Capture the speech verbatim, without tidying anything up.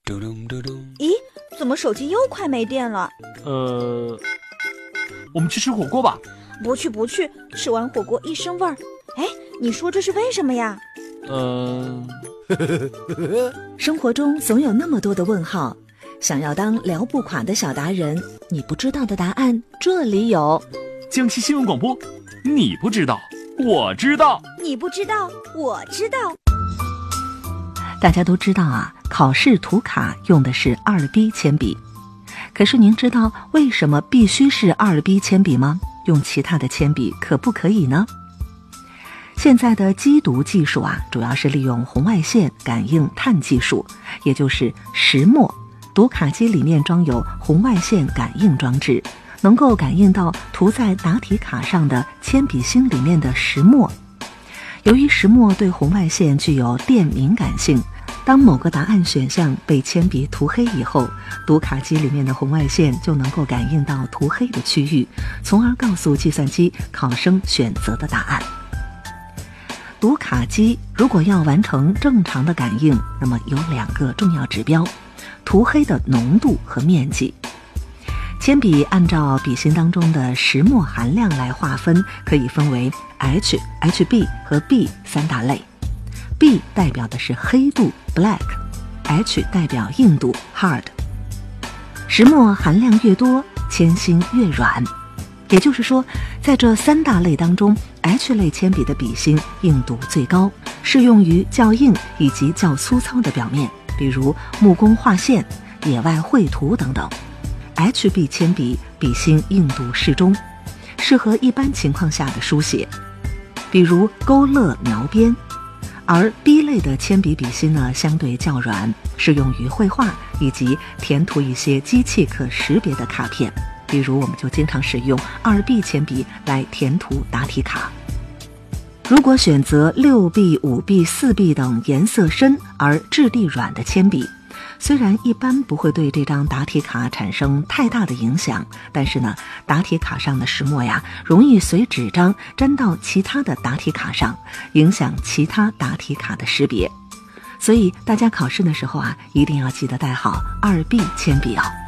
咦，怎么手机又快没电了？ 呃，我们去吃火锅吧。 不去不去，吃完火锅一身味儿。哎，你说这是为什么呀？ 呃， 生活中总有那么多的问号，想要当聊不垮的小达人，你不知道的答案这里有。 江西新闻广播，你不知道，我知道。 你不知道，我知道。 大家都知道啊，考试涂卡用的是二 B 铅笔。可是您知道为什么必须是二 B 铅笔吗？用其他的铅笔可不可以呢？现在的机读技术啊，主要是利用红外线感应碳技术，也就是石墨。读卡机里面装有红外线感应装置，能够感应到涂在答题卡上的铅笔芯里面的石墨。由于石墨对红外线具有电敏感性，当某个答案选项被铅笔涂黑以后，读卡机里面的红外线就能够感应到涂黑的区域，从而告诉计算机考生选择的答案。读卡机如果要完成正常的感应，那么有两个重要指标：涂黑的浓度和面积。铅笔按照笔芯当中的石墨含量来划分，可以分为 H、H B 和 B 三大类。B 代表的是黑度 Black，H 代表硬度 Hard。石墨含量越多，铅芯越软。也就是说，在这三大类当中 ，H 类铅笔的笔芯硬度最高，适用于较硬以及较粗糙的表面，比如木工画线、野外绘图等等。H B 铅笔笔芯硬度适中，适合一般情况下的书写，比如勾勒描边。而 B 类的铅笔笔芯呢，相对较软，适用于绘画以及填涂一些机器可识别的卡片，比如我们就经常使用 二 B 铅笔来填涂答题卡。如果选择 六 B、五 B、四 B 等颜色深而质地软的铅笔，虽然一般不会对这张答题卡产生太大的影响，但是呢，答题卡上的石墨呀，容易随纸张粘到其他的答题卡上，影响其他答题卡的识别。所以大家考试的时候啊，一定要记得带好 二 B 铅笔哦。